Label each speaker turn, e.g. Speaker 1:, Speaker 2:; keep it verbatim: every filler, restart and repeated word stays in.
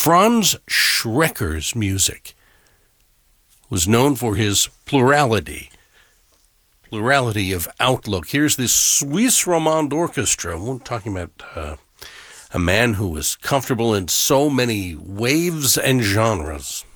Speaker 1: Franz Schrecker's music was known for his plurality, plurality of outlook. Here's this Suisse Romande Orchestra. We're talking about uh, a man who was comfortable in so many waves and genres.